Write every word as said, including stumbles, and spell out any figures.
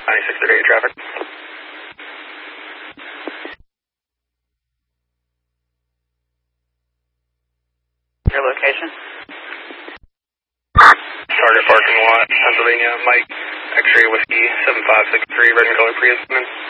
ninety-six thirty-eight traffic. Your location? Target parking lot, Pennsylvania, Mike, X-ray Whiskey, seven five six three, red and color Prius.